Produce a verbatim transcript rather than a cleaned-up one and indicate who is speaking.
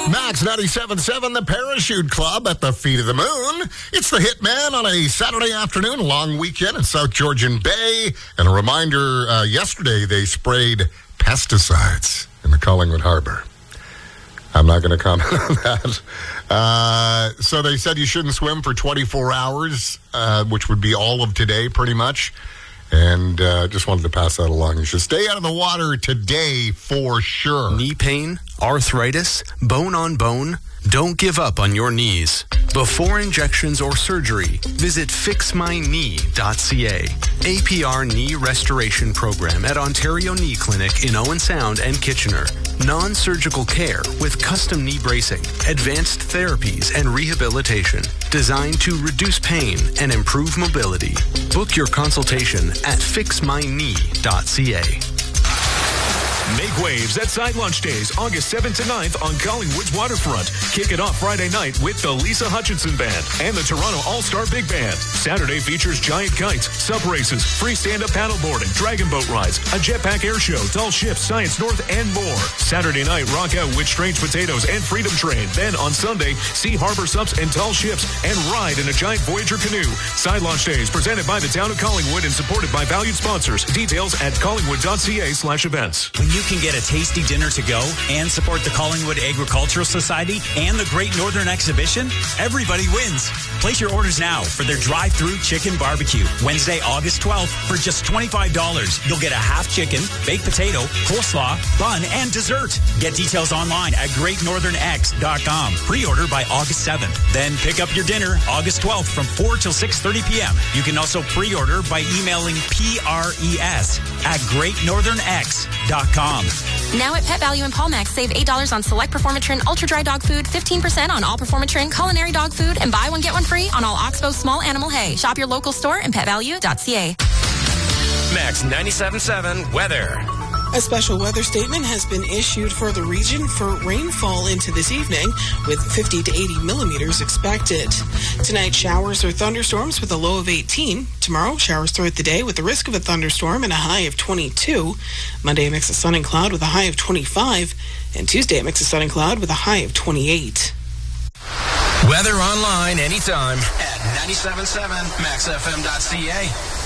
Speaker 1: Max ninety-seven point seven, the Parachute Club at the feet of the moon. It's the Hitman on a Saturday afternoon, long weekend in South Georgian Bay. And a reminder, uh, yesterday they sprayed pesticides in the Collingwood Harbor. I'm not going to comment on that. Uh, so they said you shouldn't swim for twenty-four hours, uh, which would be all of today pretty much. And uh, just wanted to pass that along. You should stay out of the water today for sure.
Speaker 2: Knee pain, arthritis, bone on bone. Don't give up on your knees. Before injections or surgery, visit fix my knee dot c a. A P R Knee Restoration Program at Ontario Knee Clinic in Owen Sound and Kitchener. Non-surgical care with custom knee bracing, advanced therapies, and rehabilitation designed to reduce pain and improve mobility. Book your consultation at fix my knee dot c a.
Speaker 3: Make waves at Side Launch Days, August seventh to ninth on Collingwood's waterfront. Kick it off Friday night with the Lisa Hutchinson Band and the Toronto All-Star Big Band. Saturday features giant kites, sub races, free stand-up paddleboarding, dragon boat rides, a jetpack air show, tall ships, Science North, and more. Saturday night, rock out with Strange Potatoes and Freedom Train. Then on Sunday, see harbor subs and tall ships and ride in a giant Voyager canoe. Side Launch Days presented by the town of Collingwood and supported by valued sponsors. Details at collingwood dot c a slash events.
Speaker 4: When you can get a tasty dinner to go and support the Collingwood Agricultural Society and the Great Northern Exhibition, everybody wins. Place your orders now for their drive-through chicken barbecue. Wednesday, August twelfth, for just twenty-five dollars. You'll get a half chicken, baked potato, coleslaw, bun, and dessert. Get details online at great northern x dot com. Pre-order by August seventh. Then pick up your dinner August twelfth from four till six thirty p.m. You can also pre-order by emailing P R E S at great northern x dot com.
Speaker 5: Now at Pet Value and Paul Max, save eight dollars on select Performatrin Ultra Dry Dog Food, fifteen percent on all Performatrin Culinary Dog Food, and buy one, get one free on all Oxbow Small Animal Hay. Shop your local store and pet value dot c a.
Speaker 6: Max ninety-seven point seven weather.
Speaker 7: A special weather statement has been issued for the region for rainfall into this evening, with fifty to eighty millimeters expected. Tonight, showers or thunderstorms with a low of eighteen. Tomorrow, showers throughout the day with the risk of a thunderstorm and a high of twenty-two. Monday, a mix of sun and cloud with a high of twenty-five. And Tuesday, a mix of sun and cloud with a high of twenty-eight.
Speaker 6: Weather online anytime at ninety-seven point seven max f m dot c a.